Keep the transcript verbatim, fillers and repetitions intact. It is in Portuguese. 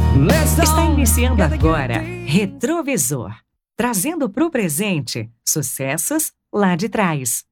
Está iniciando agora Retrovisor, trazendo para o presente sucessos lá de trás.